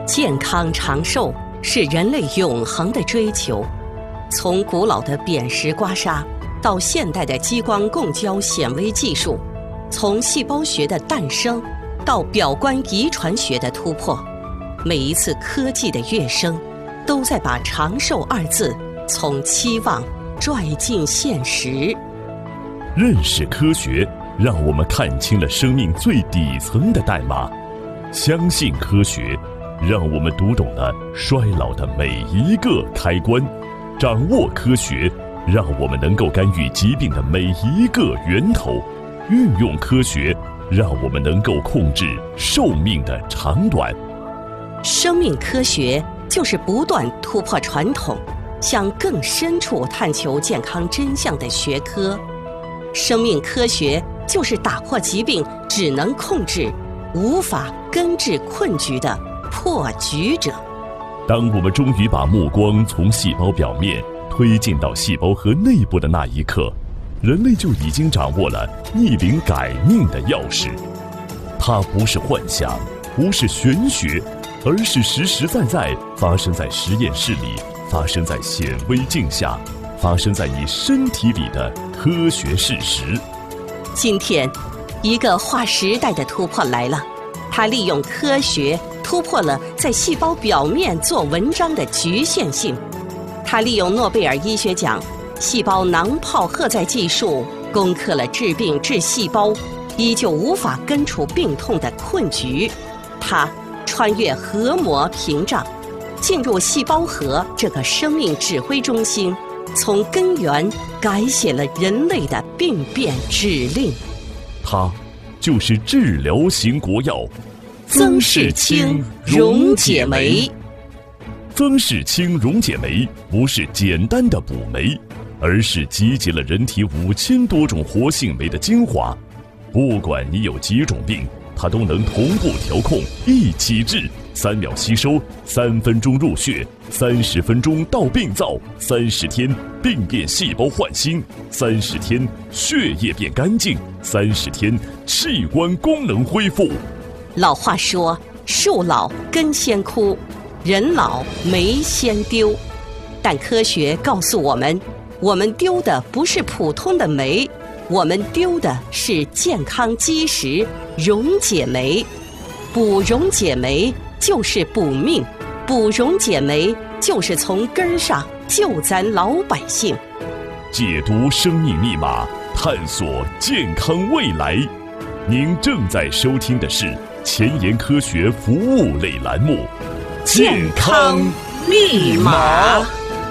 健康长寿是人类永恒的追求。从古老的扁食刮痧到现代的激光共焦显微技术，从细胞学的诞生到表观遗传学的突破，每一次科技的跃升，都在把长寿二字从期望拽进现实。 认识科学，让我们看清了生命最底层的代码；相信科学，让我们读懂了衰老的每一个开关；掌握科学，让我们能够干预疾病的每一个源头；运用科学，让我们能够控制寿命的长短。 生命科学就是不断突破传统，向更深处探求健康真相的学科。生命科学就是打破疾病只能控制，无法根治困局的破局者。 当我们终于把目光从细胞表面推进到细胞核内部的那一刻，人类就已经掌握了逆龄改命的钥匙。它不是幻想，不是玄学，而是实实在在发生在实验室里，发生在显微镜下，发生在你身体里的科学事实。 今天，一个划时代的突破来了，它利用科学突破了在细胞表面做文章的局限性。它利用诺贝尔医学奖细胞囊泡荷载技术，攻克了治病治细胞依旧无法根除病痛的困局。它穿越核膜屏障，进入细胞核这个生命指挥中心，从根源改写了人类的病变指令。 它就是治疗型国药曾氏清溶解酶。 曾氏清溶解酶不是简单的补酶，而是集结了人体5000多种活性酶的精华。不管你有几种病，它都能同步调控，一起治，3秒吸收，3分钟入血，30分钟到病灶，30天病变细胞换新，30天血液变干净，30天器官功能恢复。 老话说，树老根先枯，人老酶先丢。但科学告诉我们，我们丢的不是普通的酶，我们丢的是健康基石溶解酶。补溶解酶就是补命，补溶解酶就是从根上救咱老百姓。 解读生命密码，探索健康未来。您正在收听的是前沿科学服务类栏目《健康密码》。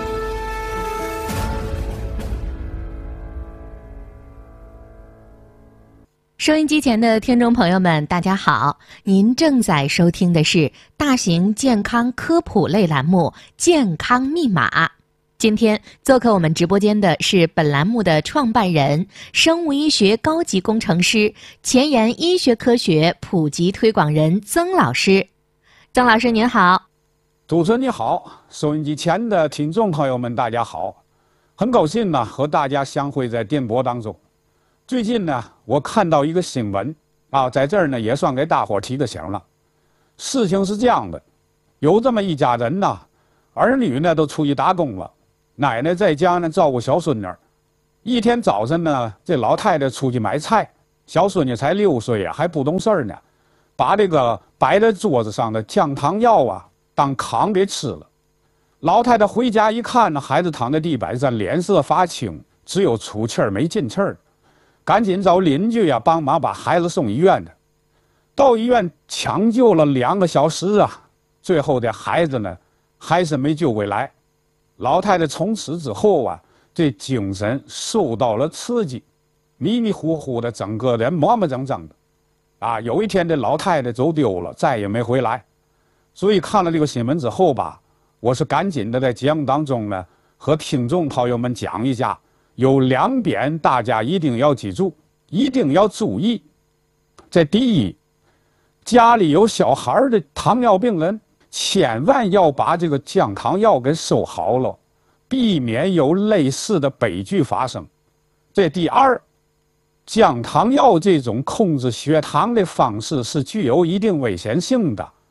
收音机前的听众朋友们，大家好，您正在收听的是大型健康科普类栏目《健康密码》。今天做客我们直播间的是本栏目的创办人、生物医学高级工程师、前沿医学科学普及推广人曾老师。曾老师您好。 主持人你好，收音机前的听众朋友们大家好，很高兴呢和大家相会在电波当中。最近呢我看到一个新闻在这儿呢也算给大伙提个醒了。事情是这样的，有这么一家人呢，儿女呢都出去打工了，奶奶在家呢照顾小孙女。一天早晨呢，这老太太出去买菜，小孙女才6岁啊，还不懂事儿呢，把这个摆在桌子上的降糖药当糠给吃了。老太太回家一看呢，孩子躺在地板上，脸色发青，只有出气儿没进气儿，赶紧找邻居帮忙把孩子送医院的。到医院抢救了2个小时最后这孩子呢还是没救回来。老太太从此之后这精神受到了刺激，迷迷糊糊的，整个人磨磨蹭蹭的有一天这老太太走丢了，再也没回来。所以看了这个新闻之后我是赶紧的在节目当中呢和听众朋友们讲一下，有2点大家一定要记住，一定要注意。这第一，家里有小孩的糖尿病人千万要把这个降糖药给收好了，避免有类似的悲剧发生。这第二，降糖药这种控制血糖的方式是具有一定危险性的，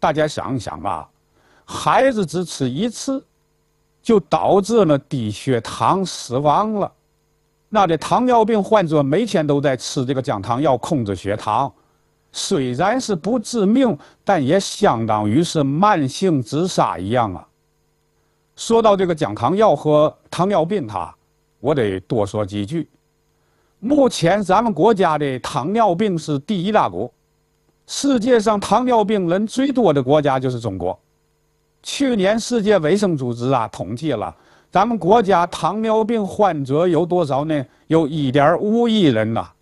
大家想一想啊，孩子只吃一次，就导致了低血糖死亡了。那这糖尿病患者每天都在吃这个降糖药控制血糖，虽然是不致命，但也相当于是慢性自杀一样啊。说到这个降糖药和糖尿病我得多说几句。目前咱们国家的糖尿病是第1大国，世界上糖尿病人最多的国家就是中国。去年世界卫生组织统计了，咱们国家糖尿病患者有多少呢？有1.5亿人呐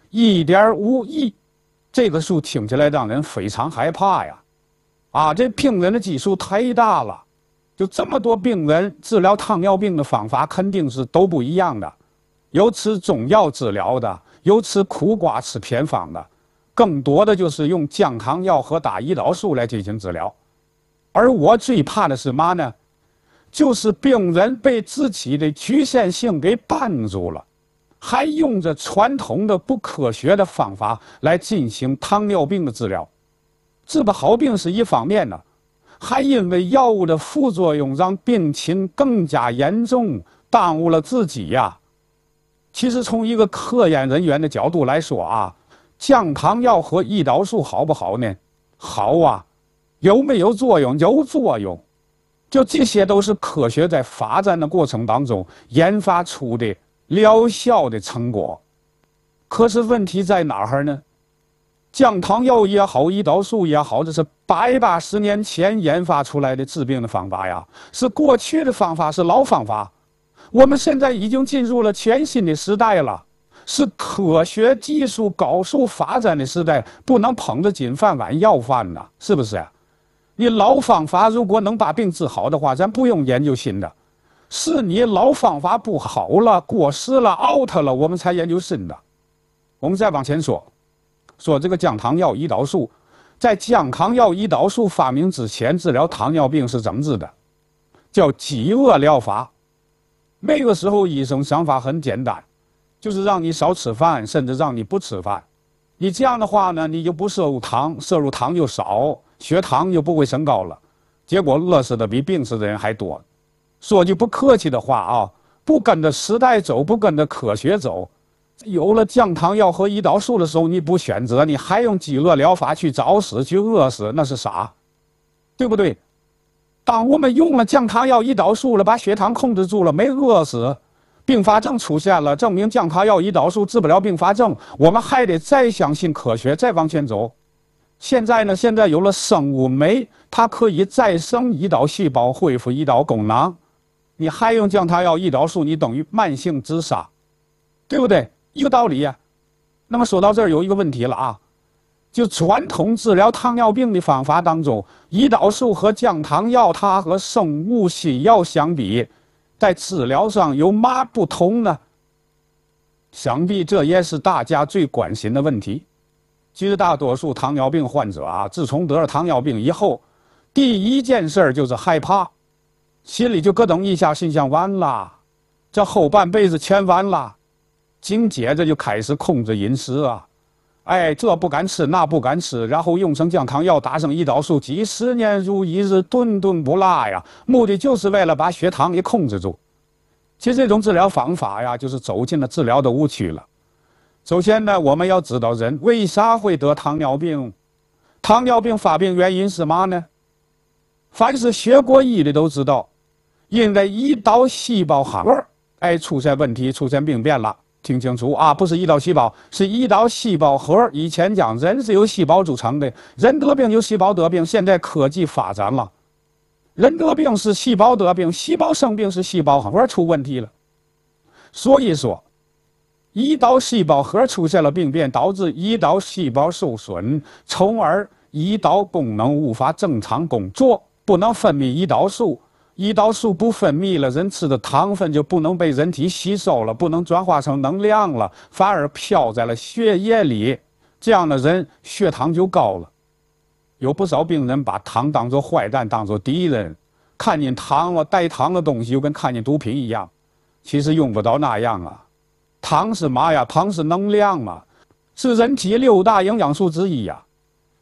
，1.5亿，这个数听起来让人非常害怕呀！这病人的基数太大了，就这么多病人，治疗糖尿病的方法肯定是都不一样的，有吃中药治疗的，有吃苦瓜吃偏方的，更多的就是用降糖药和打胰岛素来进行治疗。而我最怕的是嘛呢？就是病人被自己的局限性给绊住了，还用着传统的不科学的方法来进行糖尿病的治疗。治不好病是一方面呢，还因为药物的副作用让病情更加严重，耽误了自己呀。其实从一个科研人员的角度来说降糖药和胰岛素好不好呢？好啊。有没有作用？有作用。就这些都是科学在发展的过程当中研发出的疗效的成果。可是问题在哪儿呢？降糖药也好，胰岛素也好，这是180年前研发出来的治病的方法呀，是过去的方法，是老方法。我们现在已经进入了全新的时代了，是科学技术高速发展的时代，不能捧着金饭碗要饭呐，是不是啊？你老方法如果能把病治好的话，咱不用研究新的。是你老方法不好了，过时了 out 了，我们才研究新的。我们再往前说这个降糖药胰岛素，在降糖药胰岛素发明之前，治疗糖尿病是怎么治的？叫饥饿疗法。那个时候医生想法很简单，就是让你少吃饭，甚至让你不吃饭。你这样的话呢，你就不摄入糖，摄入糖就少，血糖就不会升高了。结果饿死的比病死的人还多。说句不客气的话不跟着时代走，不跟着科学走，有了降糖药和胰岛素的时候，你不选择，你还用饥饿疗法去找死去饿死，那是傻，对不对？当我们用了降糖药胰岛素了，把血糖控制住了，没饿死，并发症出现了，证明降糖药胰岛素治不了并发症，我们还得再相信科学，再往前走。现在呢，现在有了生物酶，它可以再生胰岛细胞，恢复胰岛功能。你还用降糖药胰岛素，你等于慢性自杀，对不对？一个道理呀。那么说到这儿有一个问题了就传统治疗糖尿病的方法当中，胰岛素和降糖药它和生物西药相比，在治疗上有嘛不同呢？想必这也是大家最关心的问题。绝大多数糖尿病患者自从得了糖尿病以后，第一件事就是害怕，心里就咯噔一下，心想完了，这后半辈子全完了。紧接着就开始控制饮食这不敢吃那不敢吃，然后用上降糖药，打上胰岛素，几十年如一日，顿顿不落呀，目的就是为了把血糖给控制住。其实这种治疗方法就是走进了治疗的误区了。首先呢，我们要知道人为啥会得糖尿病？糖尿病发病原因是嘛呢？凡是学过医的都知道，因为胰岛细胞核出现问题，出现病变了。听清楚不是胰岛细胞，是胰岛细胞核。以前讲人是由细胞组成的，人得病由细胞得病，现在科技发展了，人得病是细胞得病，细胞生病是细胞核出问题了。所以说胰岛细胞核出现了病变，导致胰岛细胞受损，从而胰岛功能无法正常工作，不能分泌胰岛素。胰岛素不分泌了，人吃的糖分就不能被人体吸收了，不能转化成能量了，反而飘在了血液里，这样的人血糖就高了。有不少病人把糖当作坏蛋，当作敌人，看见糖带糖的东西就跟看见毒品一样。其实用不着那样糖是嘛呀？糖是能量嘛，是人体6大营养素之一呀。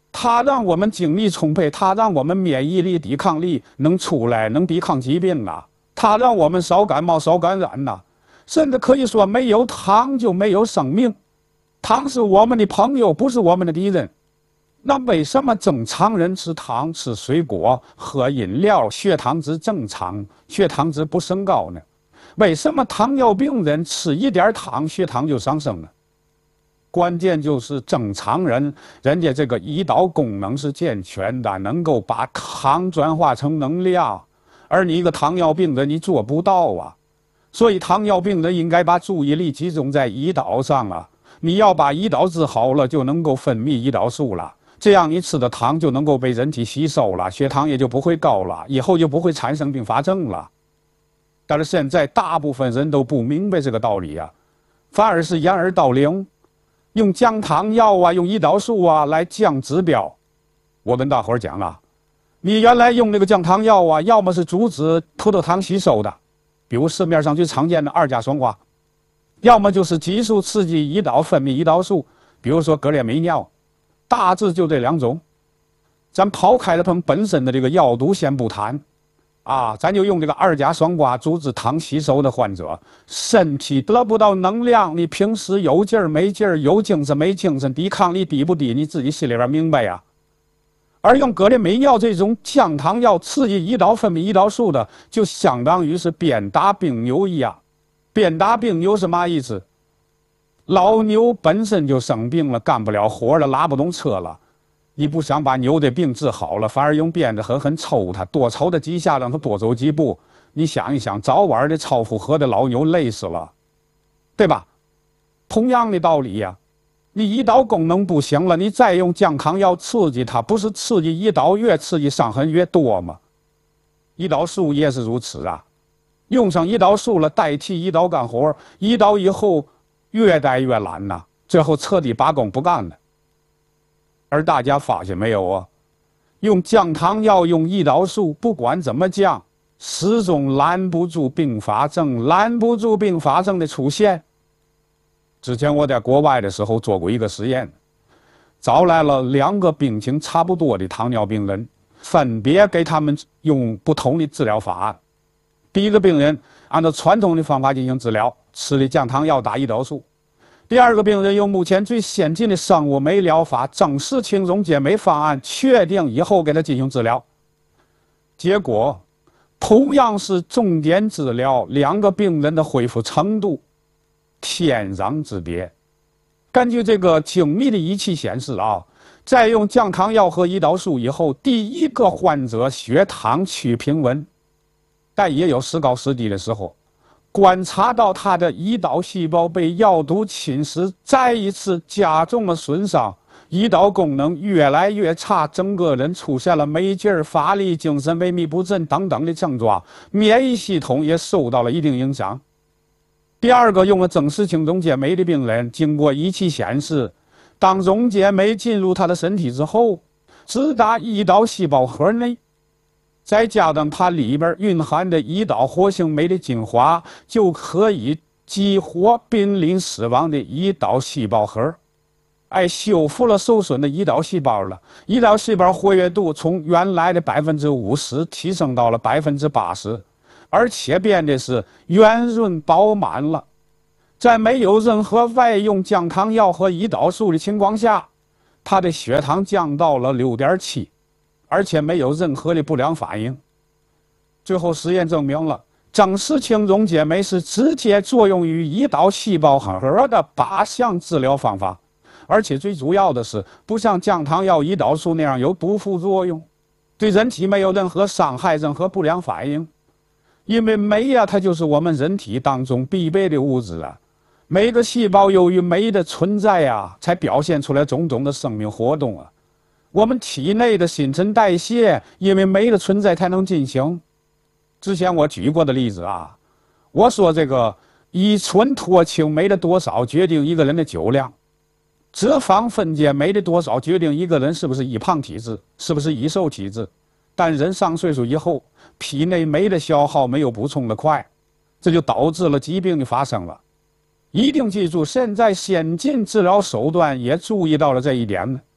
它让我们精力充沛，它让我们免疫力、抵抗力能出来，能抵抗疾病啊。它让我们少感冒、少感染呐。甚至可以说，没有糖就没有生命。糖是我们的朋友，不是我们的敌人。那为什么正常人吃糖、吃水果、喝饮料，血糖值正常，血糖值不升高呢？为什么糖尿病人吃一点糖，血糖就上升了？关键就是正常人，人家这个胰岛功能是健全的，能够把糖转化成能量，而你一个糖尿病人，你做不到啊。所以糖尿病人应该把注意力集中在胰岛上啊。你要把胰岛治好了，就能够分泌胰岛素了，这样你吃的糖就能够被人体吸收了，血糖也就不会高了，以后就不会产生并发症了。但是现在大部分人都不明白这个道理啊，反而是掩耳盗铃，用降糖药啊，用胰岛素啊来降指标。我跟大伙儿讲啊，你原来用那个降糖药啊，要么是阻止葡萄糖吸收的，比如市面上最常见的2价双胍，要么就是激素刺激胰岛分泌胰岛素，比如说格列美脲，大致就这2种。咱抛开了它们本身的这个药毒先不谈啊，咱就用这个2价双胍阻止糖吸收的患者，身体得不到能量，你平时有劲儿没劲儿，有精神没精神，抵抗力低不低，你自己心里边明白呀。而用格列美脲这种降糖药刺激胰岛分泌胰岛素的，就相当于是鞭打病牛一样。鞭打病牛是嘛意思？老牛本身就生病了，干不了活了，拉不动车了。你不想把牛的病治好了，反而用鞭子狠狠抽它，多抽它几下，让它多走几步。你想一想，早晚的超负荷的老牛累死了，对吧？同样的道理呀，你胰岛功能不行了，你再用降糖药刺激它，不是刺激胰岛越刺激伤痕越多吗？胰岛素也是如此啊。用上胰岛素了，代替胰岛干活，胰岛以后越带越懒呐，最后彻底罢工不干了。而大家发现没有啊？用降糖药、用胰岛素，不管怎么降，始终拦不住并发症，拦不住并发症的出现。之前我在国外的时候做过一个实验，找来了2个病情差不多的糖尿病人，分别给他们用不同的治疗法案。第一个病人按照传统的方法进行治疗，吃的降糖药、打胰岛素；第二个病人用目前最先进的生物酶疗法正式轻溶解酶方案，确定以后给他进行治疗。结果同样是重点治疗，2个病人的恢复程度天壤之别。根据这个精密的仪器显示啊，在用降糖药和胰岛素以后，第一个患者血糖趋平稳，但也有时高时低的时候。观察到他的胰岛细胞被药毒侵蚀，再一次加重了损伤，胰岛功能越来越差，整个人出现了没劲儿、乏力、精神萎靡不振等等的症状，免疫系统也受到了一定影响。第二个用了正式轻溶解酶的病人，经过仪器显示，当溶解酶进入他的身体之后，直达胰岛细胞核内，再加上它里边蕴含的胰岛活性酶的精华，就可以激活濒临死亡的胰岛细胞核，修复了受损的胰岛细胞了。胰岛细胞活跃度从原来的50%提升到了80%，而且变得是圆润饱满了。在没有任何外用降糖药和胰岛素的情况下，它的血糖降到了6.7。而且没有任何的不良反应。最后实验证明了，正式轻溶解酶是直接作用于胰岛细胞核的靶向治疗方法，而且最主要的是，不像降糖药、胰岛素那样有毒副作用，对人体没有任何伤害、任何不良反应。因为酶啊，它就是我们人体当中必备的物质啊。每个细胞由于酶的存在啊，才表现出来种种的生命活动啊。我们体内的新陈代谢，因为酶的存在才能进行。之前我举过的例子啊，我说这个乙醇脱氢酶的多少决定一个人的酒量，脂肪分解酶的多少决定一个人是不是易胖体质，是不是易瘦体质。但人上岁数以后，体内酶的消耗没有补充的快，这就导致了疾病的发生了。一定记住，现在先进治疗手段也注意到了这一点呢。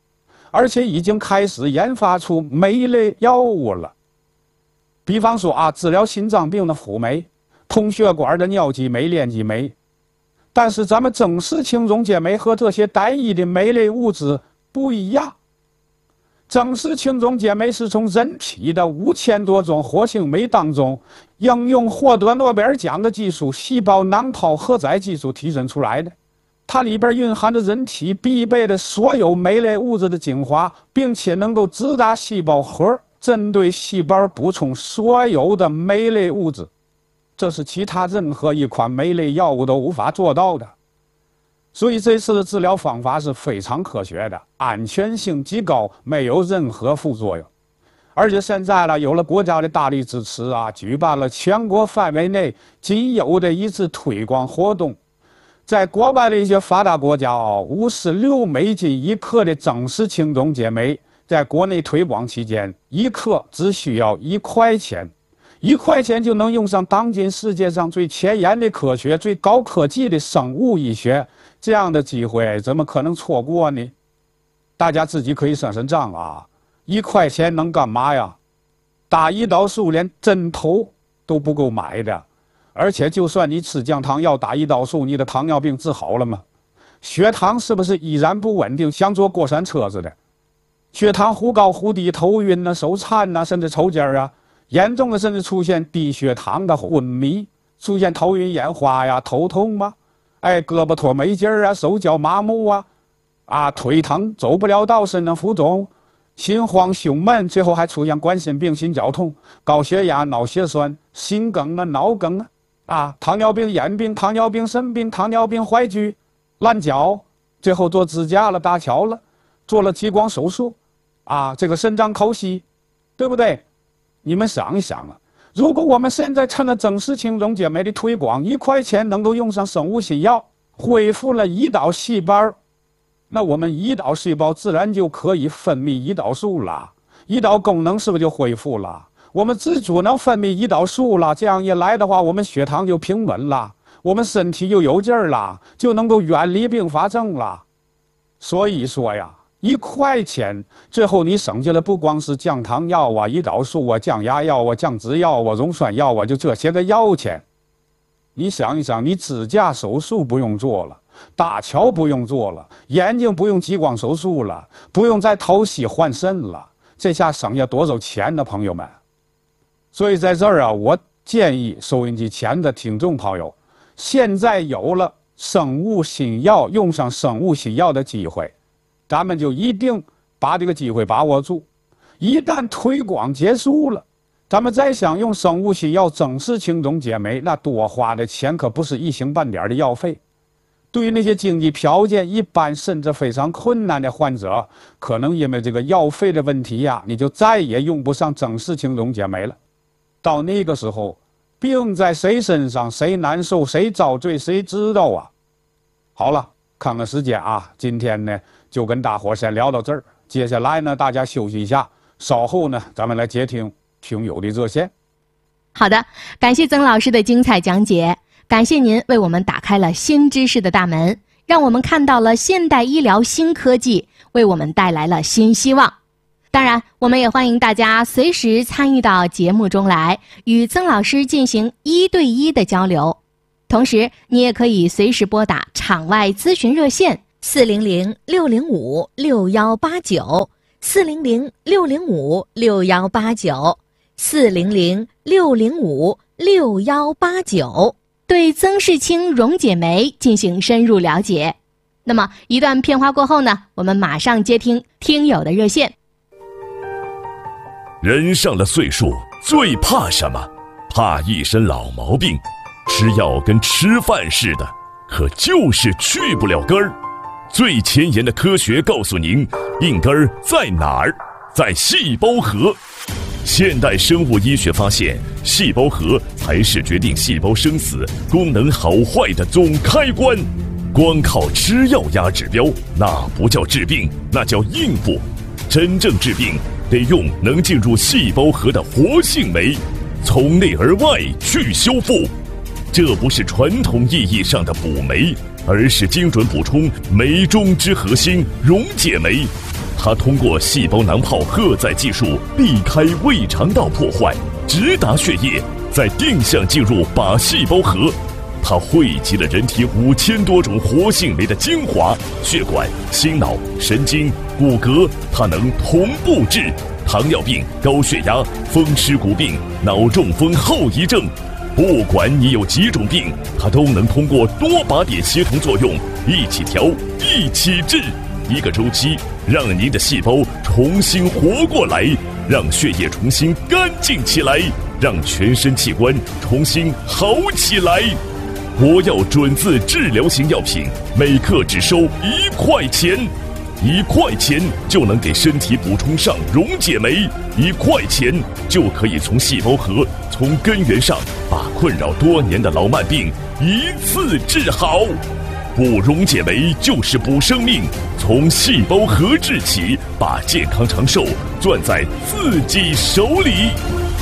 而且已经开始研发出酶类药物了。比方说治疗心脏病的辅酶、通血管的尿激酶、链激酶。但是咱们增氏氢溶解酶和这些单一的酶类物质不一样。增氏氢溶解酶是从人体的5000多种活性酶当中，应用获得诺贝尔奖的技术——细胞囊泡荷载技术提升出来的。它里边蕴含着人体必备的所有酶类物质的精华，并且能够直达细胞核，针对细胞补充所有的酶类物质。这是其他任何一款酶类药物都无法做到的。所以这次的治疗方法是非常科学的，安全性极高，没有任何副作用。而且现在呢，有了国家的大力支持举办了全国范围内仅有的一次推广活动。在国外的一些发达国家56美金一克的增氏氢溶解酶，在国内推广期间，一克只需要1块钱。1块钱就能用上当今世界上最前沿的科学、最高科技的生物医学，这样的机会怎么可能错过呢？大家自己可以算算账1块钱能干嘛呀？打胰岛素连针头都不够买的，而且就算你吃降糖药、打胰岛素，你的糖尿病治好了吗？血糖是不是依然不稳定，像坐过山车似的？血糖忽高忽低，头晕手颤甚至抽筋严重的甚至出现低血糖的昏迷，出现头晕眼花头痛胳膊脱没劲手脚麻木腿疼走不了道，身上浮肿，心慌胸闷，最后还出现冠心病、心绞痛、高血压、脑血栓、心梗脑梗糖尿病、眼病、糖尿病肾病、糖尿病坏疽、烂脚，最后做支架了、搭桥了，做了激光手术这个肾脏口吸，对不对？你们想一想如果我们现在趁着增氏氢溶解酶的推广，1块钱能够用上生物新药，恢复了胰岛细胞，那我们胰岛细胞自然就可以分泌胰岛素了，胰岛功能是不是就恢复了？我们自主能分泌胰岛素了，这样一来的话，我们血糖就平稳了，我们身体就有劲儿了，就能够远离并发症了。所以说1块钱，最后你省下了不光是降糖药胰岛素降压药降脂药溶栓药就这些个药钱。你想一想，你指甲手术不用做了，搭桥不用做了，眼睛不用激光手术了，不用再透析换肾了，这下省下多少钱呢，朋友们？所以在这儿我建议收音机前的听众朋友，现在有了生物新药，用上生物新药的机会，咱们就一定把这个机会把握住。一旦推广结束了，咱们再想用生物新药增氏氢溶解酶，那多花的钱可不是一星半点的药费。对于那些经济条件一般甚至非常困难的患者，可能因为这个药费的问题你就再也用不上增氏氢溶解酶了。到那个时候，病在谁身上，谁难受，谁遭罪，谁知道好了，看看时间今天呢就跟大伙先聊到这儿。接下来呢，大家休息一下，稍后呢，咱们来接听听友的热线。 好的，感谢曾老师的精彩讲解，感谢您为我们打开了新知识的大门，让我们看到了现代医疗新科技，为我们带来了新希望。当然，我们也欢迎大家随时参与到节目中来，与曾老师进行1对1的交流。同时，你也可以随时拨打场外咨询热线400-605-6189 400-605-6189 400-605-6189，对增氏氢溶解酶进行深入了解。那么一段片花过后呢，我们马上接听听友的热线。 人上了岁数最怕什么？怕一身老毛病，吃药跟吃饭似的，可就是去不了根儿。最前沿的科学告诉您，病根儿在哪儿？在细胞核。现代生物医学发现，细胞核才是决定细胞生死、功能好坏的总开关。光靠吃药压指标，那不叫治病，那叫应付。真正治病，得用能进入细胞核的活性酶，从内而外去修复。这不是传统意义上的补酶，而是精准补充酶中之核心溶解酶。 它通过细胞囊泡荷载技术避开胃肠道破坏，直达血液，再定向进入靶细胞核。它汇集了人体5000多种活性酶的精华，血管、心脑、神经、骨骼，它能同步治糖尿病、高血压、风湿骨病、脑中风后遗症。不管你有几种病，它都能通过多靶点协同作用，一起调，一起治。一个周期，让您的细胞重新活过来，让血液重新干净起来，让全身器官重新好起来。国药准字治疗型药品，每克只收1块钱，1块钱就能给身体补充上溶解酶，1块钱就可以从细胞核、从根源上把困扰多年的老慢病一次治好。补溶解酶就是补生命，从细胞核治起，把健康长寿攥在自己手里。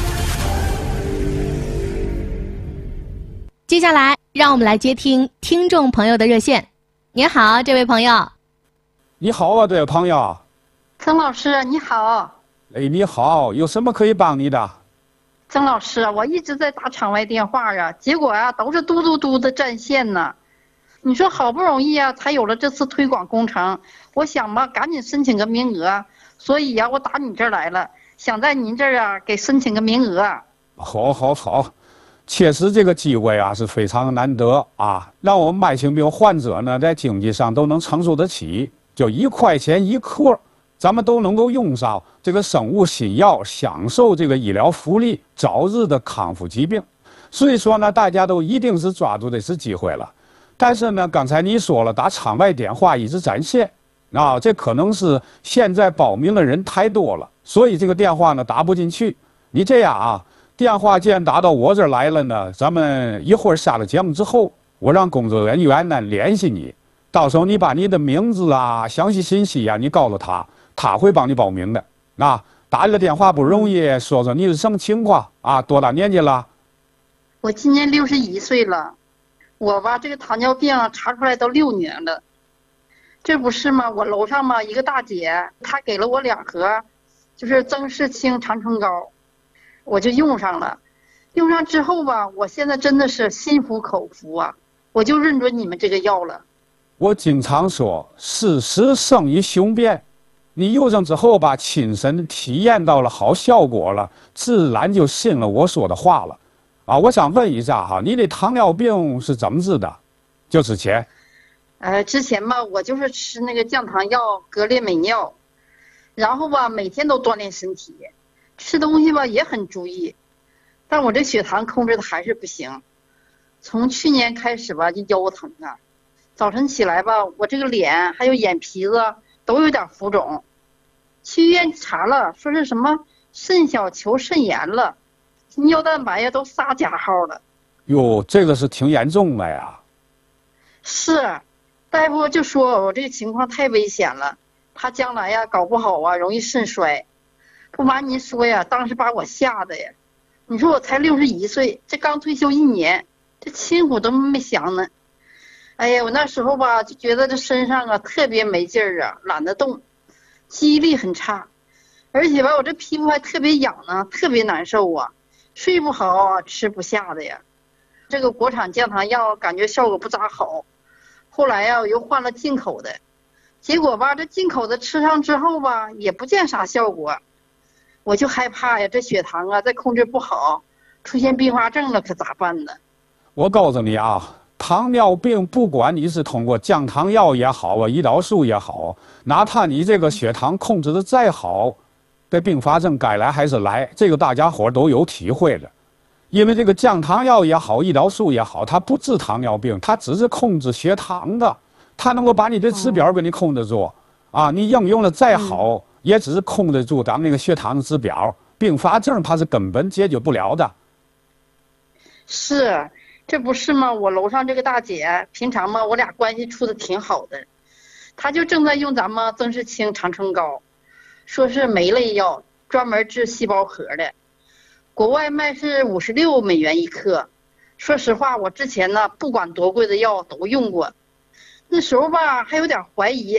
接下来，让我们来接听听众朋友的热线。您好，这位朋友。 你好啊，这位朋友。 曾老师，你好。 哎，你好，有什么可以帮你的？ 曾老师，我一直在打场外电话啊，结果啊都是嘟嘟嘟的占线呢。你说好不容易啊，才有了这次推广工程，我想吧，赶紧申请个名额，所以呀，我打你这儿来了，想在您这儿啊给申请个名额。 好，确实这个机会啊是非常难得啊，让我们慢性病患者呢在经济上都能承受得起，就1块钱1克，咱们都能够用上这个生物新药，享受这个医疗福利，早日的康复疾病。所以说呢，大家都一定是抓住这次机会了。但是呢，刚才你说了，打场外电话一直占线，啊，这可能是现在报名的人太多了，所以这个电话呢打不进去。你这样啊，电话既然打到我这儿来了呢，咱们一会儿下了节目之后，我让工作人员呢联系你，到时候你把你的名字啊、详细信息啊，你告诉他，他会帮你报名的。啊，打这个电话不容易，说说你是什么情况啊？多大年纪了？ 我今年61岁了。我吧，这个糖尿病查出来都6年了，这不是吗？我楼上嘛一个大姐，她给了我2盒，就是增视清长春膏，我就用上了。用上之后吧，我现在真的是心服口服啊，我就认准你们这个药了。 我经常说，事实胜于雄辩。你用上之后吧，亲身体验到了好效果了，自然就信了我说的话了。啊，我想问一下哈，你的糖尿病是怎么治的？就之前？ 之前吧，我就是吃那个降糖药格列美脲，然后吧，每天都锻炼身体，吃东西吧也很注意，但我这血糖控制的还是不行。从去年开始吧，就腰疼啊，早晨起来吧，我这个脸还有眼皮子都有点浮肿，去医院查了，说是什么肾小球肾炎了。尿蛋白呀都撒假号了， 哟，这个是挺严重的呀。 是，大夫就说我这个情况太危险了，他将来呀搞不好啊容易肾衰。不瞒您说呀，当时把我吓得呀。你说我才61岁，这刚退休1年，这亲苦都没享呢。哎呀，我那时候吧就觉得这身上啊特别没劲儿啊，懒得动，记忆力很差，而且吧我这皮肤还特别痒呢，特别难受啊。睡不好啊，吃不下的呀。这个国产降糖药感觉效果不咋好，后来呀我又换了进口的，结果吧这进口的吃上之后吧也不见啥效果，我就害怕呀，这血糖啊再控制不好，出现并发症了可咋办呢？ 我告诉你啊，糖尿病不管你是通过降糖药也好啊，胰岛素也好，哪怕你这个血糖控制的再好，这并发症该来还是来，这个大家伙都有体会的。因为这个降糖药也好，胰岛素也好，它不治糖尿病，它只是控制血糖的，它能够把你的指标给你控制住。啊，你应用的再好，也只是控制住咱们那个血糖的指标，并发症它是根本解决不了的。 是，这不是吗？我楼上这个大姐，平常嘛我俩关系处的挺好的，她就正在用咱们增视清长春膏。说是酶类药，专门治细胞核的，国外卖是56美元1克。说实话，我之前呢不管多贵的药都用过，那时候吧还有点怀疑，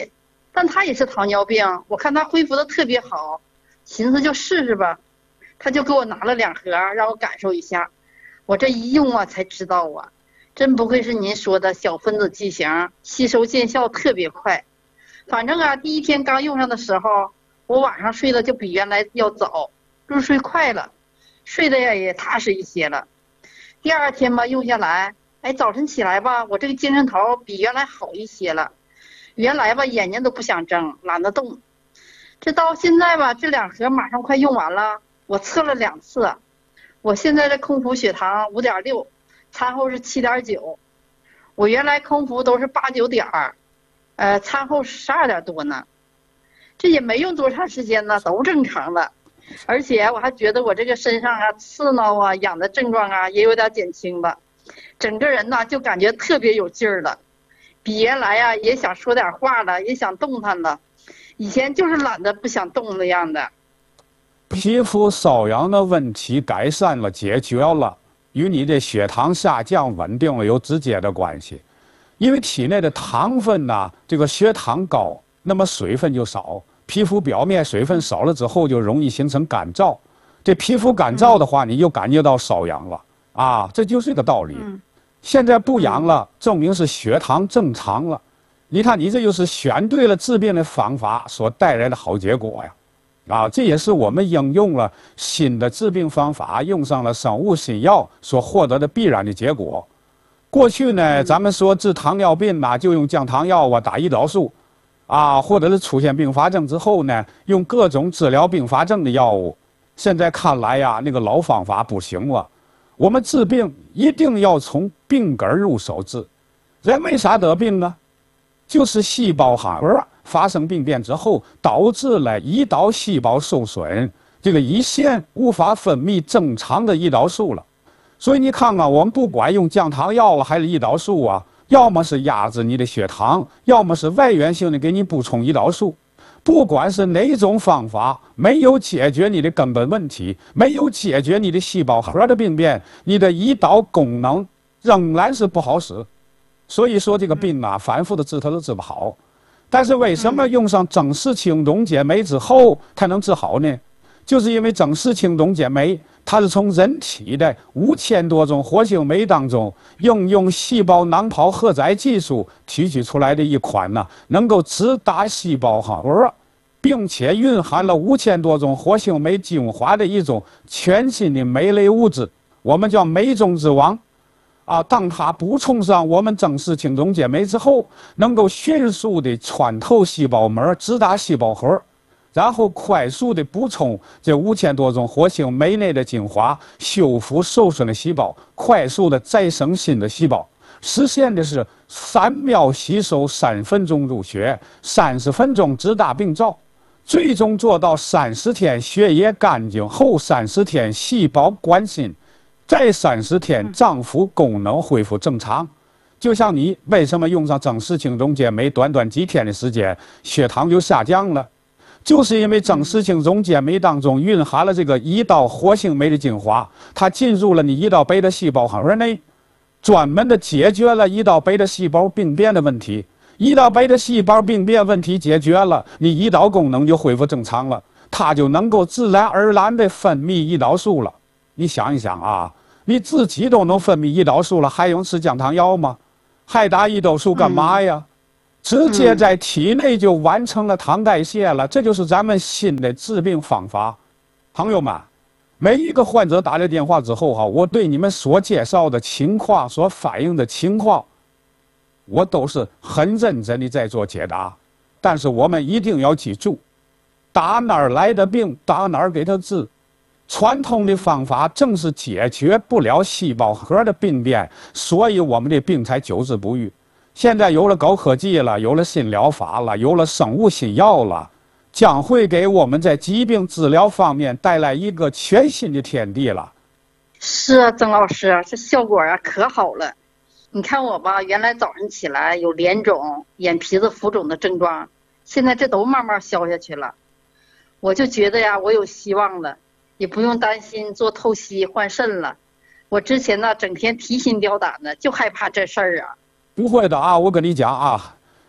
但他也是糖尿病，我看他恢复的特别好，寻思就试试吧。他就给我拿了2盒，让我感受一下。我这一用啊，才知道啊，真不愧是您说的小分子剂型，吸收见效特别快。反正啊，第1天刚用上的时候，我晚上睡得就比原来要早，入睡快了，睡得也踏实一些了。第2天吧，用下来，哎，早晨起来吧，我这个精神头比原来好一些了。原来吧，眼睛都不想睁，懒得动。这到现在吧，这2盒马上快用完了。我测了2次，我现在的空腹血糖5.6，餐后是7.9。我原来空腹都是8、9点，餐后12点多呢。这也没用多长时间呢，都正常了。而且我还觉得我这个身上啊、刺挠啊、痒的症状啊也有点减轻了，整个人呢就感觉特别有劲儿了，比原来啊也想说点话了，也想动弹了。以前就是懒得不想动那样的。 皮肤瘙痒的问题改善了、解决了，与你的血糖下降稳定了有直接的关系。因为体内的糖分呢，这个血糖高，那么水分就少，皮肤表面水分少了之后，就容易形成干燥。这皮肤干燥的话，你就感觉到瘙痒了啊，这就是这个道理。现在不痒了，证明是血糖正常了。你看，你这就是选对了治病的方法所带来的好结果呀。啊，这也是我们应用了新的治病方法，用上了生物新药所获得的必然的结果。过去呢，咱们说治糖尿病啊，就用降糖药啊，打胰岛素，啊，或者是出现并发症之后呢，用各种治疗并发症的药物。现在看来呀，那个老方法不行了。我们治病一定要从病根入手治。人为啥得病呢？就是细胞核发生病变之后，导致了胰岛细胞受损，这个胰腺无法分泌正常的胰岛素了。所以你看看，我们不管用降糖药了还是胰岛素啊，要么是压制你的血糖，要么是外源性的给你补充胰岛素。不管是哪种方法，没有解决你的根本问题，没有解决你的细胞核的病变，你的胰岛功能仍然是不好使。所以说这个病啊，反复的治它都治不好。但是为什么用上整氏青龙解酶之后才能治好呢？就是因为整氏青龙解酶它是从人体的5000多种活性酶当中，应用细胞囊泡荷载技术提取出来的一款呢，能够直达细胞核，并且蕴含了5000多种活性酶精华的一种全新的酶类物质，我们叫酶中之王。啊，当它补充上我们整氏青龙解酶之后，能够迅速的穿透细胞膜，直达细胞核，然后快速的补充这5000多种活性酶内的精华，修复受损的细胞，快速的再生新的细胞，实现的是3秒吸收，3分钟入血，30分钟直达病灶，最终做到30天血液干净后30天细胞关心。再30天，脏腑功能恢复正常。就像你为什么用上整氏青龙解酶，短短几天的时间，血糖就下降了，就是因为整氏青龙解酶当中蕴含了这个胰岛活性酶的精华，它进入了你胰岛贝塔细胞核内，专门的解决了胰岛贝塔细胞病变的问题。胰岛贝塔细胞病变问题解决了，你胰岛功能就恢复正常了，它就能够自然而然的分泌胰岛素了。你想一想啊，你自己都能分泌胰岛素了，还用吃降糖药吗？还打胰岛素干嘛呀？直接在体内就完成了糖代谢了，这就是咱们新的治病方法。朋友们，每一个患者打来电话之后哈，我对你们所介绍的情况、所反映的情况，我都是很认真的在做解答。但是我们一定要记住，打哪儿来的病，打哪儿给他治。传统的方法正是解决不了细胞核的病变，所以我们的病才久治不愈。现在有了高科技了，有了新疗法了，有了生物新药了，将会给我们在疾病治疗方面带来一个全新的天地了。 是啊，曾老师，这效果啊可好了。你看我吧，原来早上起来有脸肿、眼皮子浮肿的症状，现在这都慢慢消下去了。我就觉得呀，我有希望了。也不用担心做透析换肾了。我之前呢，整天提心吊胆的，就害怕这事儿啊。 不会的啊，我跟你讲啊，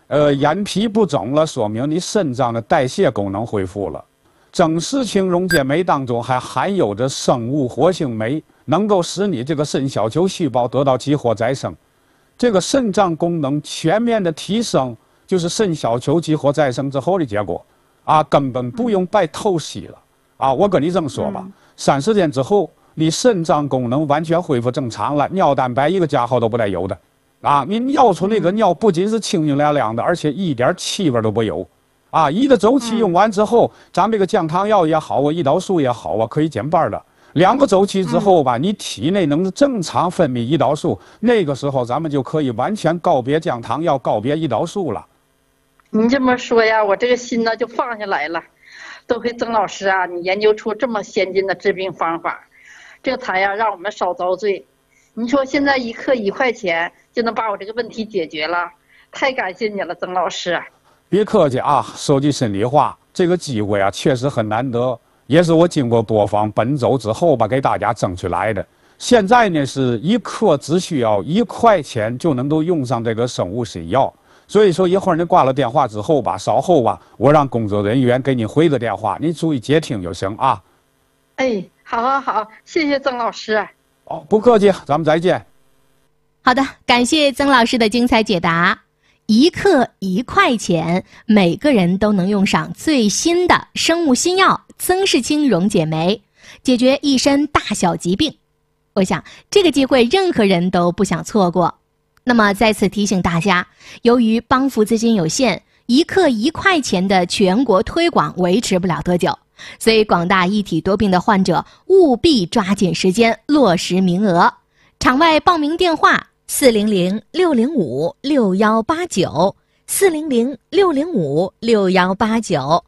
眼皮不肿了，说明你肾脏的代谢功能恢复了。增视氢溶解酶当中还含有着生物活性酶，能够使你这个肾小球细胞得到激活再生。这个肾脏功能全面的提升，就是肾小球激活再生之后的结果。根本不用白透析了。我跟你这么说吧，30天之后，你肾脏功能完全恢复正常了，尿蛋白一个加号都不带有的。你尿出那个尿不仅是清清亮亮的，而且一点气味都不有。一个周期用完之后，咱们这个降糖药也好胰岛素也好可以减半的。2个周期之后吧，你体内能正常分泌胰岛素，那个时候咱们就可以完全告别降糖药，告别胰岛素了。 你这么说呀，我这个心呢就放下来了。多亏曾老师啊，你研究出这么先进的治病方法，这才呀让我们少遭罪。你说现在1克1块钱就能把我这个问题解决了，太感谢你了，曾老师。 别客气说句心里话，这个机会确实很难得，也是我经过多方奔走之后吧，给大家争取来的。现在呢是1克只需要1块钱就能够用上这个生物水药。所以说一会儿你挂了电话之后吧，稍后吧，我让工作人员给你回个电话，你注意接听就行啊。 好，谢谢曾老师。 不客气，咱们再见。 好的，感谢曾老师的精彩解答。1克1块钱，每个人都能用上最新的生物新药增视氢溶解酶，解决一身大小疾病。我想这个机会任何人都不想错过。那么再次提醒大家，由于帮扶资金有限，1克1块钱的全国推广维持不了多久，所以广大一体多病的患者务必抓紧时间落实名额。场外报名电话400-605-6189 400-605-6189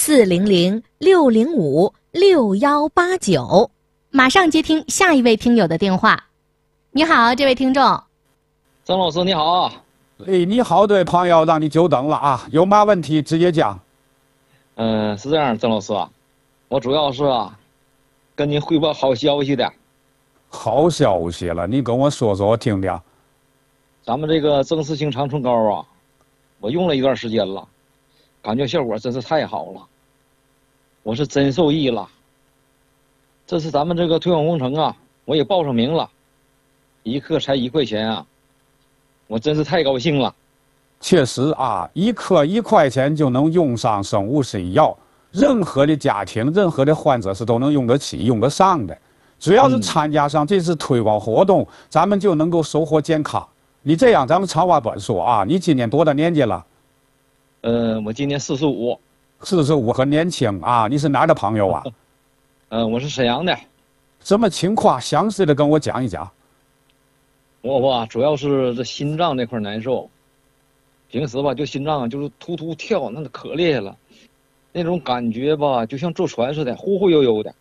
400-605-6189。马上接听下一位听友的电话。你好，这位听众。 曾老师你好。 你好，这位朋友，让你久等了有嘛问题直接讲。 是这样，曾老师我主要是跟您汇报好消息的。 好消息了，你跟我说说我听听。 咱们这个增视氢长春膏我用了一段时间了，感觉效果真是太好了，我是真受益了。这次咱们这个推广工程我也报上名了，1克才1块钱我真是太高兴了。 确实1克1块钱就能用上生物水药，任何的家庭任何的患者是都能用得起用得上的。只要是参加上这次推广活动，咱们就能够收获健康。你这样咱们长话短说你今年多大年纪了？ 我今年45。 45很年轻你是哪儿的朋友我是沈阳的。 什么情况详细的跟我讲一讲。 我主要是这心脏那块难受，平时就心脏就是突突跳，那可厉害了，那种感觉就像坐船似的，忽忽悠悠的。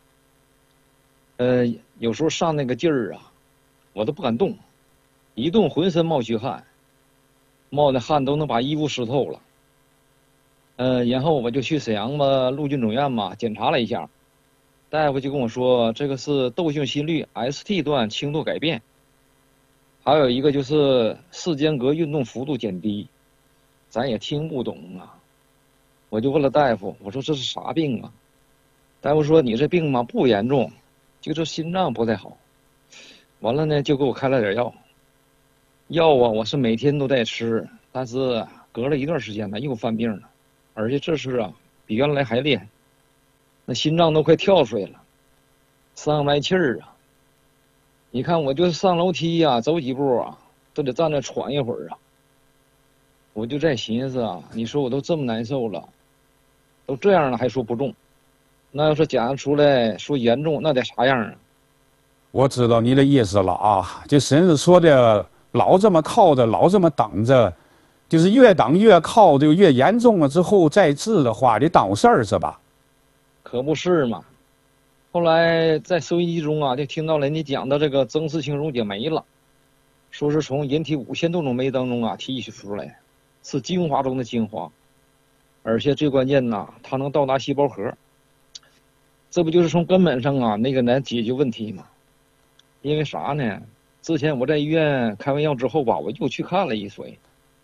有时候上那个劲儿我都不敢动，一动浑身冒虚汗，冒的汗都能把衣服湿透了。然后我就去沈阳陆军总院检查了一下，大夫就跟我说这个是窦性心律 ST 段轻度改变。还有一个就是室间隔运动幅度减低，咱也听不懂我就问了大夫，我说这是啥病大夫说你这病不严重，就是心脏不太好。完了呢就给我开了点药我是每天都在吃，但是隔了一段时间又犯病了，而且这次比原来还厉害，那心脏都快跳出来了，上不来气儿你看我就上楼梯走几步都得站着喘一会儿我就在寻思你说我都这么难受了，都这样了还说不重，那要是检查出来说严重，那得啥样我知道你的意思了就神是说的老这么靠着，老这么等着，就是越等越靠就越严重了，之后再治的话得耽误事儿是吧？ 可不是嘛。后来在收音机中就听到人家讲的这个增视氢溶解酶了，说是从人体5000多种酶当中提取出来，是精华中的精华，而且最关键它能到达细胞核，这不就是从根本上那个难解决问题吗？因为啥呢？之前我在医院开完药之后我又去看了一回，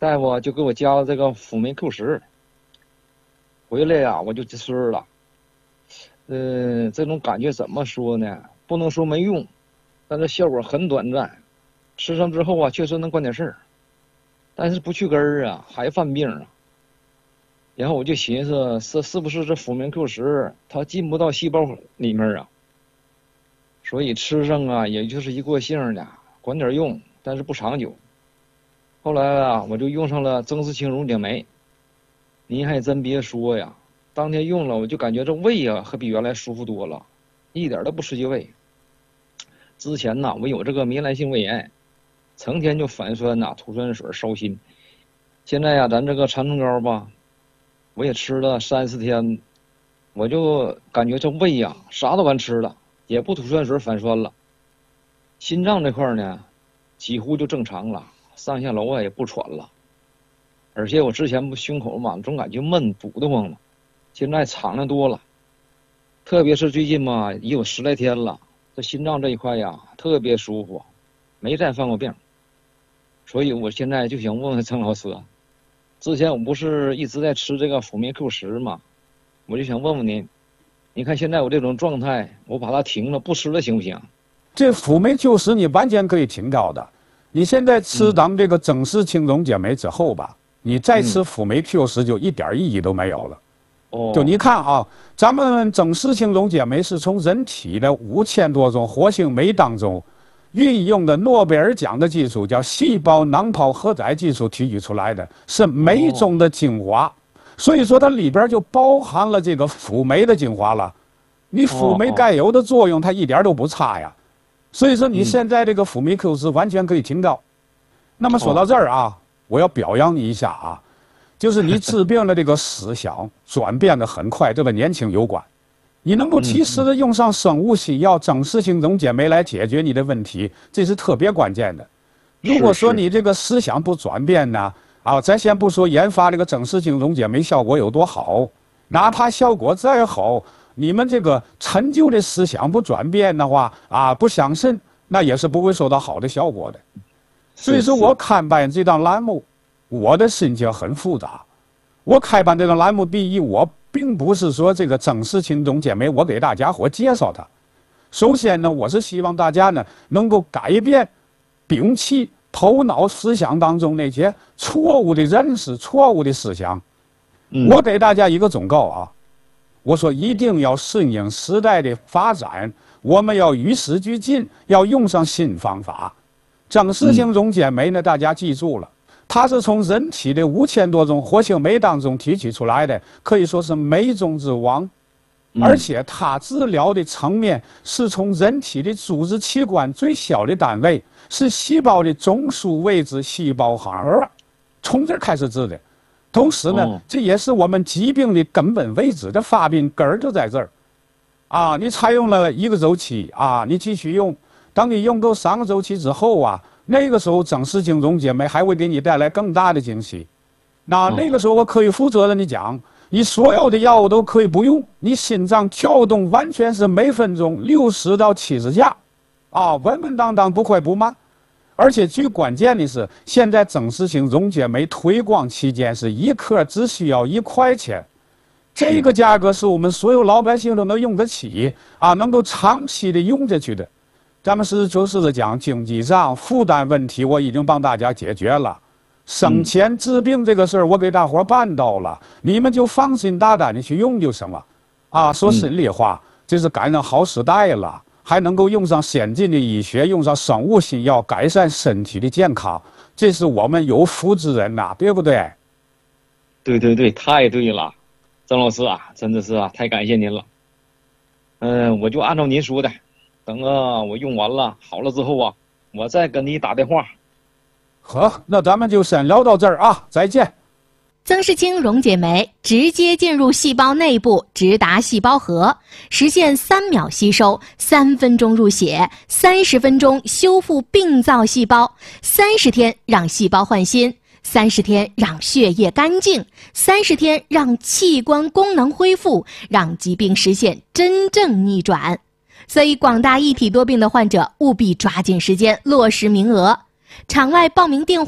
大夫就给我加了这个辅酶 Q10，回来呀我就吃了。这种感觉怎么说呢？不能说没用，但是效果很短暂。吃上之后啊，确实能管点事儿，但是不去根儿啊，还犯病啊。然后我就寻思，是不是这辅酶 Q10它进不到细胞里面啊？所以吃上啊，也就是一过性的，管点用，但是不长久。后来啊，我就用上了增视清溶解酶。您还真别说呀，当天用了，我就感觉这胃啊，可比原来舒服多了，一点都不刺激胃。之前呢，我有这个糜烂性胃炎，成天就反酸呐、吐酸水、烧心。现在呀，咱这个蚕虫膏吧，我也吃了3-4天，我就感觉这胃呀，啥都敢吃了，也不吐酸水、反酸了。心脏这块呢，几乎就正常了，上下楼啊也不喘了。而且我之前不胸口嘛，总感觉闷堵得慌了，现在敞亮多了。特别是最近嘛，也有10来天了，这心脏这一块呀特别舒服，没再犯过病。所以我现在就想问问陈老师啊，之前我不是一直在吃这个辅酶 Q10嘛，我就想问问您，你看现在我这种状态，我把它停了不吃了行不行？ 这辅酶 Q10你完全可以停掉的。你现在吃咱们这个增视清溶解酶之后吧，你再吃辅酶 Q10就一点意义都没有了。就你看啊，咱们增视清溶解酶是从人体的5000多种活性酶当中运用的诺贝尔奖的技术，叫细胞囊泡荷载技术提取出来的，是酶中的精华。所以说它里边就包含了这个辅酶的精华了。你辅酶该有的作用它一点都不差呀。所以说你现在这个辅酶 Q10完全可以停掉。那么说到这儿啊，我要表扬你一下啊，就是你治病的这个思想转变得很快，这跟年轻有关。你能够及时的用上生物西药增视清溶解酶来解决你的问题，这是特别关键的。如果说你这个思想不转变呢，咱先不说研发这个增视清溶解酶效果有多好，哪怕效果再好，你们这个陈旧的思想不转变的话不相信，那也是不会收到好的效果的。所以说我看办这档栏目，我的心情很复杂。我开办这档栏目，第一，我并不是说这个增视清溶解酶我给大家伙介绍它。首先呢，我是希望大家呢能够改变、摒弃头脑思想当中那些错误的认识、错误的思想。我给大家一个忠告啊，我说一定要顺应时代的发展，我们要与时俱进，要用上新方法。增视清溶解酶呢，大家记住了，它是从人体的5000多种活性酶当中提取出来的，可以说是酶中之王。而且它治疗的层面是从人体的组织器官最小的单位，是细胞的中枢位置细胞核，从这儿开始治的。同时呢，这也是我们疾病的根本位置的发病根儿就在这儿。你采用了1个周期你继续用，当你用够3个周期之后那个时候增视清溶解酶还会给你带来更大的惊喜。那个时候我可以负责任的讲，你所有的药物都可以不用，你心脏跳动完全是每分钟60到70下，稳稳当当，不快不慢。而且最关键的是，现在增视清溶解酶推广期间是1克只需要1块钱，这个价格是我们所有老百姓都能用得起能够长期的用下去的。咱们实事求是的讲，经济上负担问题我已经帮大家解决了，生前治病这个事儿我给大伙办到了，你们就放心大胆的去用就行了。说心里话，这是赶上好时代了，还能够用上先进的医学，用上生物新药改善身体的健康，这是我们有福之人对不对？ 对对对，太对了，曾老师真的是太感谢您了。我就按照您说的，等我用完了好了之后我再跟你打电话。 好，那咱们就先聊到这儿再见。 增视清溶解酶直接进入细胞内部，直达细胞核，实现3秒吸收、3分钟入血、30分钟修复病灶细胞、30天让细胞换新、30天让血液干净、30天让器官功能恢复，让疾病实现真正逆转。所以广大一体多病的患者务必抓紧时间落实名额。场外报名电话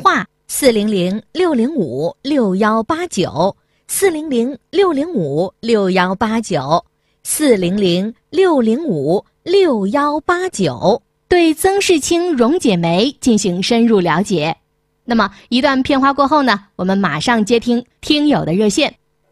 ，400-605-6189，400-605-6189，对曾氏青溶解酶进行深入了解。那么一段片花过后呢，我们马上接听听友的热线。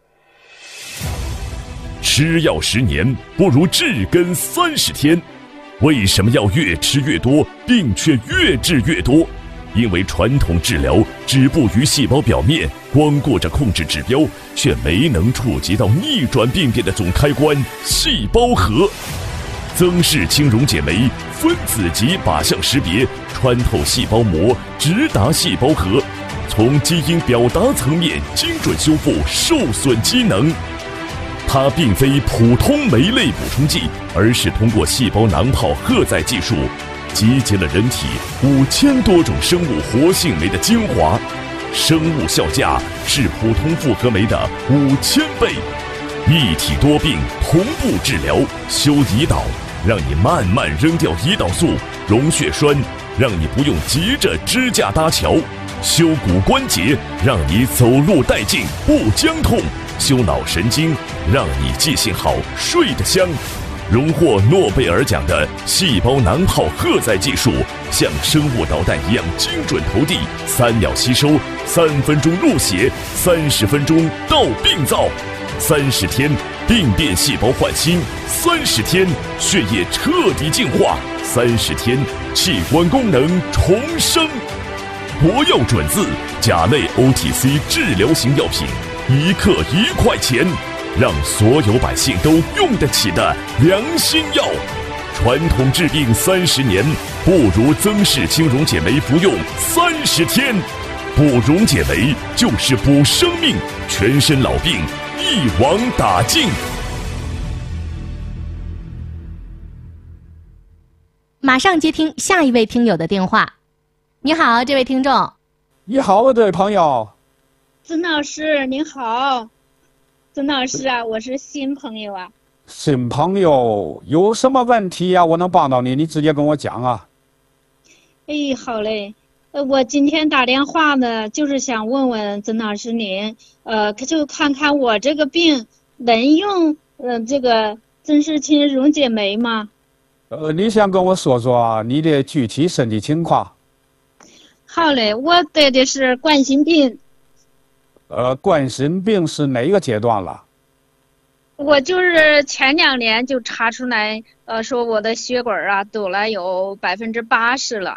吃药10年不如治根30天，为什么要越吃越多，病却越治越多？因为传统治疗止步于细胞表面，光顾着控制指标，却没能触及到逆转病变的总开关——细胞核。曾氏青溶解酶分子级靶向识别，穿透细胞膜，直达细胞核，从基因表达层面精准修复受损机能。它并非普通酶类补充剂，而是通过细胞囊泡荷载技术，集结了人体5000多种生物活性酶的精华，生物效价是普通复合酶的5000倍。一体多病，同步治疗，修胰岛，让你慢慢扔掉胰岛素；溶血栓，让你不用急着支架搭桥；修骨关节，让你走路带劲不僵痛；修脑神经，让你记性好睡得香。荣获诺贝尔奖的细胞囊泡荷载技术，像生物导弹一样精准投递，3秒吸收，3分钟入血，30分钟到病灶，30天病变细胞换新，30天血液彻底净化，30天器官功能重生。国药准字甲类 OTC 治疗型药品，1克1块钱，让所有百姓都用得起的良心药。传统治病30年，不如曾氏青溶解酶服用30天。补溶解酶就是补生命，全身老病一网打尽。 马上接听下一位听友的电话。你好，这位听众。 你好，这位朋友。 曾老师您好。曾老师啊，我是新朋友啊。 新朋友有什么问题呀？我能帮到你，你直接跟我讲啊。 哎，好嘞。我今天打电话呢，就是想问问曾老师您，就看看我这个病能用这个曾氏青溶解酶吗？ 你想跟我说说你的具体身体情况？ 好嘞，我得的是冠心病。 冠心病是哪个阶段了？ 我就是前2年就查出来，说我的血管啊堵了有80%了。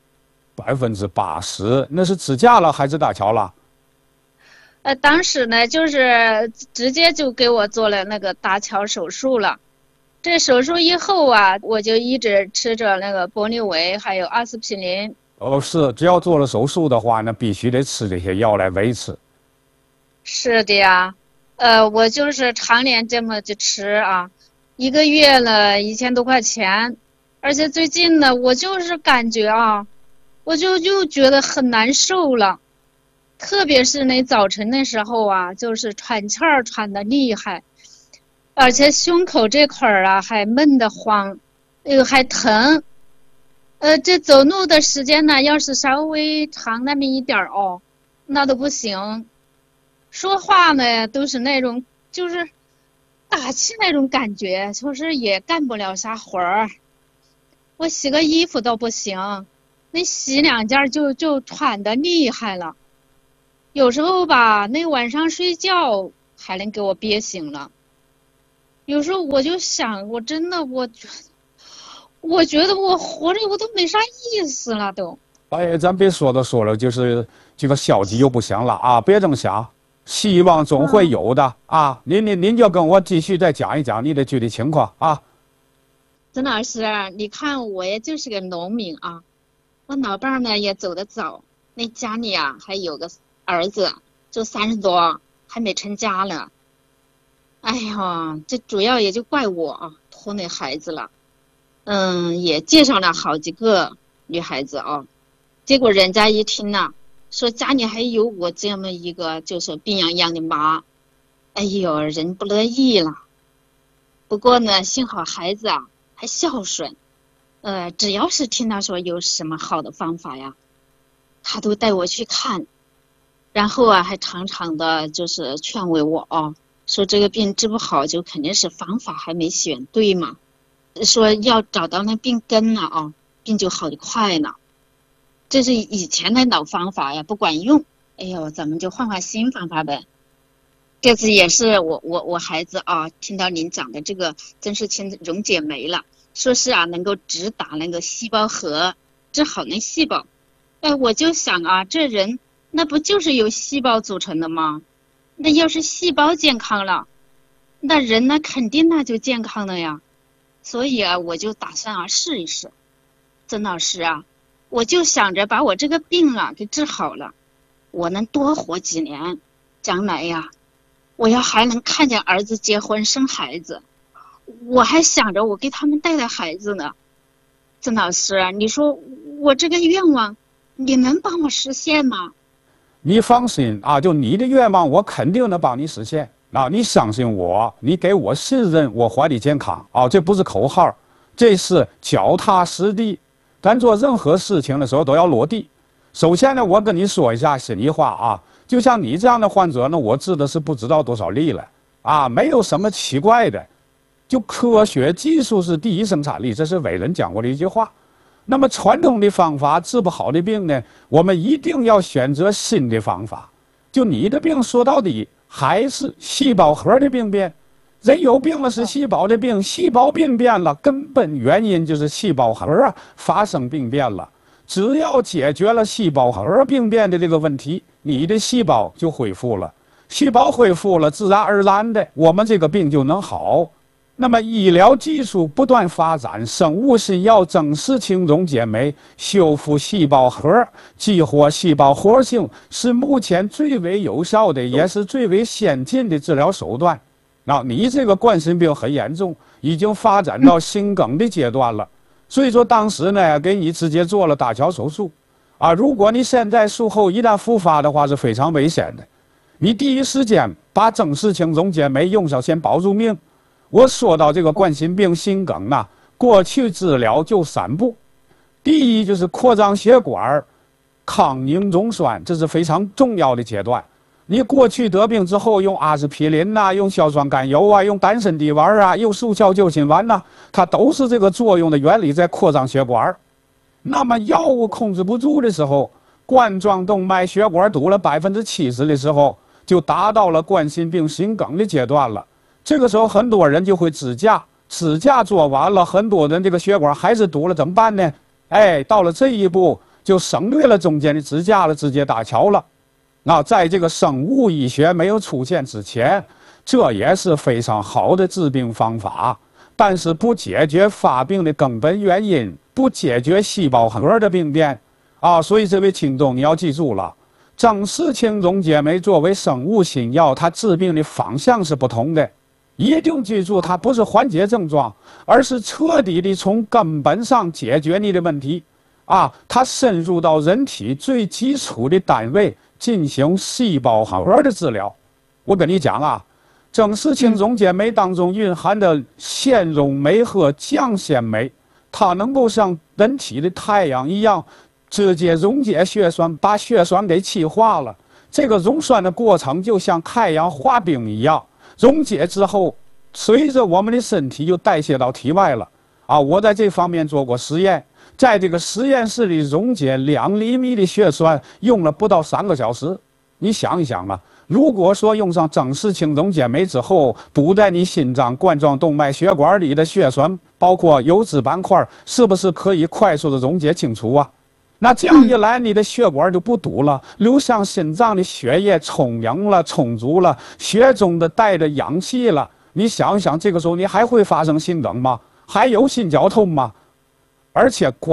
80%？那是支架了还是搭桥了？ 当时呢，就是直接就给我做了那个搭桥手术了。这手术以后啊，我就一直吃着那个玻利维还有阿司匹林。 是，只要做了手术的话，那必须得吃这些药来维持。 是的呀，我就是常年这么就吃啊，1个月了1000多块钱，而且最近呢，我就是感觉啊，我就觉得很难受了，特别是那早晨的时候啊，就是喘气儿喘得厉害，而且胸口这块儿啊还闷得慌，还疼。这走路的时间呢，要是稍微长那么一点哦，那都不行。说话呢都是那种就是打气那种感觉，就是也干不了啥活儿。我洗个衣服都不行，那洗2件就喘得厉害了。有时候吧，那晚上睡觉还能给我憋醒了。有时候我就想，我真的我觉得我活着我都没啥意思了都。 哎，咱别说了，就是这个消极又不行了啊！别这么想，希望总会有的啊！您就跟我继续再讲一讲你的具体情况啊。 曾老师，你看我也就是个农民啊，我老伴儿呢也走得早，那家里啊还有个儿子，就30多，还没成家呢。哎呀，这主要也就怪我啊，拖那孩子了。也介绍了好几个女孩子啊，结果人家一听呢，说家里还有我这么一个就是病殃殃的妈，哎呦，人不乐意了。不过呢，幸好孩子啊还孝顺，只要是听他说有什么好的方法呀， 他都带我去看，然后啊还常常的就是劝慰我啊，说这个病治不好就肯定是方法还没选对嘛，说要找到那病根了啊，病就好得快呢。这是以前的老方法呀，不管用，哎呦，咱们就换换新方法呗。这次也是我孩子啊，听到您讲的这个曾氏青溶解酶了，说是啊能够直达那个细胞核，治好那细胞。哎，我就想啊，这人那不就是由细胞组成的吗？那要是细胞健康了，那人呢肯定那就健康了呀。所以啊，我就打算啊试一试。曾老师啊，我就想着把我这个病啊给治好了，我能多活几年，将来呀，我要还能看见儿子结婚生孩子，我还想着我给他们带孩子呢。曾老师啊，你说我这个愿望，你能帮我实现吗？ 你放心啊，就你的愿望，我肯定能帮你实现啊！你相信我，你给我信任，我怀你健康啊！这不是口号，这是脚踏实地。咱做任何事情的时候都要落地。首先呢，我跟你说一下心里话啊，就像你这样的患者呢，我治的是不知道多少例了啊，没有什么奇怪的，就科学技术是第一生产力，这是伟人讲过的一句话。那么传统的方法治不好的病呢，我们一定要选择新的方法。就你的病说到底还是细胞核的病变，人有病了是细胞的病，细胞病变了，根本原因就是细胞核啊发生病变了。只要解决了细胞核病变的这个问题，你的细胞就恢复了，细胞恢复了，自然而然的我们这个病就能好。那么医疗技术不断发展，生物新药曾氏青溶解酶修复细胞核，激活细胞活性，是目前最为有效的，也是最为先进的治疗手段。你这个冠心病很严重，已经发展到心梗的阶段了，所以说当时呢，给你直接做了搭桥手术啊。如果你现在术后一旦复发的话，是非常危险的。你第一时间把曾氏青溶解酶用上，先保住命。我说到这个冠心病、心梗呢，过去治疗就3步。第一就是扩张血管、抗凝溶栓，这是非常重要的阶段。你过去得病之后，用阿司匹林呐、用硝酸甘油啊、用丹参地丸啊、用速效救心丸呐，它都是这个作用的原理在扩张血管。那么药物控制不住的时候，冠状动脉血管堵了70%的时候，就达到了冠心病、心梗的阶段了。这个时候很多人就会支架，支架做完了，很多人这个血管还是堵了，怎么办呢？哎，到了这一步就省略了中间的支架了，直接搭桥了。那在这个生物医学没有出现之前，这也是非常好的治病方法，但是不解决发病的根本原因，不解决细胞核的病变啊。所以这位听众你要记住了，曾氏青溶解酶作为生物新药，它治病的方向是不同的。一定记住，它不是缓解症状，而是彻底的从根本上解决你的问题啊！它深入到人体最基础的单位进行细胞核的治疗。我跟你讲啊，曾氏青溶解酶当中蕴含的纤溶酶和降纤酶，它能够像人体的太阳一样，直接溶解血栓，把血栓给气化了。这个溶栓的过程就像太阳化冰一样。溶解之后，随着我们的身体就代谢到体外了啊！我在这方面做过实验，在这个实验室里溶解2厘米的血栓，用了不到3个小时。你想一想啊，如果说用上曾氏青溶解酶之后，补在你心脏冠状动脉血管里的血栓，包括油脂斑块，是不是可以快速的溶解清除啊？那这样一来，你的血管就不堵了，流向心脏的血液充盈了、充足了，血中的带着氧气了。你想一想，这个时候你还会发生心梗吗？还有心绞痛吗？而且